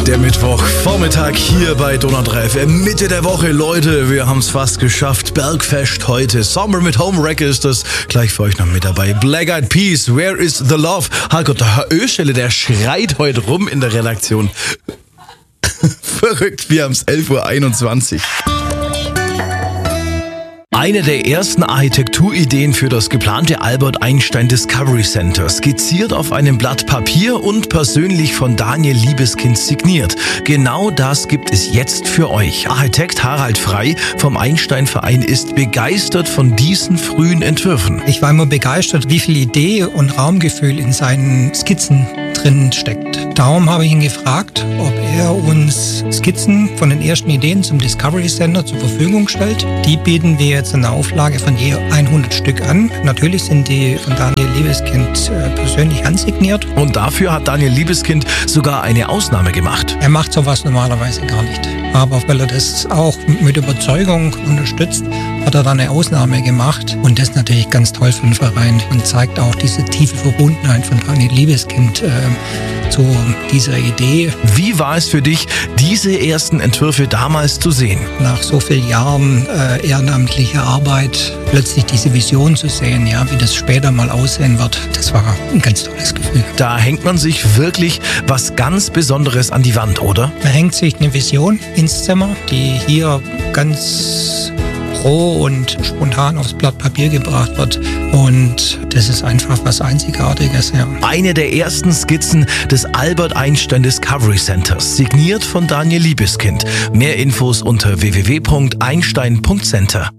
Der Mittwochvormittag hier bei Donau 3 FM. Mitte der Woche, Leute, wir haben es fast geschafft. Bergfest heute. Summer mit Homewreck ist das. Gleich für euch noch mit dabei. Black Eyed Peas, Where is the Love? Herrgott, der Herr Öschele, der heute rum in der Redaktion. Verrückt, wir haben es 11.21 Uhr. Eine der ersten Architekturideen für das geplante Albert Einstein Discovery Center, skizziert auf einem Blatt Papier und persönlich von Daniel Libeskind signiert. Genau das gibt es jetzt für euch. Architekt Harald Frey vom Einstein-Verein ist begeistert von diesen frühen Entwürfen. Ich war immer begeistert, wie viel Idee und Raumgefühl in seinen Skizzen drin steckt. Darum habe ich ihn gefragt, ob er uns Skizzen von den ersten Ideen zum Discovery Center zur Verfügung stellt. Die bieten wir jetzt in einer Auflage von je 100 Stück an. Natürlich sind die von Daniel Libeskind persönlich handsigniert. Und dafür hat Daniel Libeskind sogar eine Ausnahme gemacht. Er macht sowas normalerweise gar nicht. Aber weil er das auch mit Überzeugung unterstützt, hat er dann eine Ausnahme gemacht. Und das ist natürlich ganz toll für den Verein und zeigt auch diese tiefe Verbundenheit von Daniel Libeskind zu dieser Idee. Wie war es für dich, diese ersten Entwürfe damals zu sehen? Nach so vielen Jahren ehrenamtlicher Arbeit plötzlich diese Vision zu sehen, ja, wie das später mal aussehen wird, das war ein ganz tolles Gefühl. Da hängt man sich wirklich was ganz Besonderes an die Wand, oder? Da hängt sich eine Vision ins Zimmer, die hier ganz roh und spontan aufs Blatt Papier gebracht wird. Und das ist einfach was Einzigartiges. Ja. Eine der ersten Skizzen des Albert Einstein Discovery Centers, signiert von Daniel Libeskind. Mehr Infos unter www.einstein.center.